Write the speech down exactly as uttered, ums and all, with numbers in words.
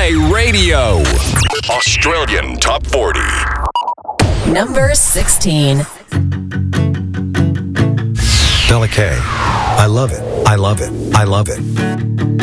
Play Radio. Australian Top forty. Number sixteen. Della K. I love it. I love it. I love it.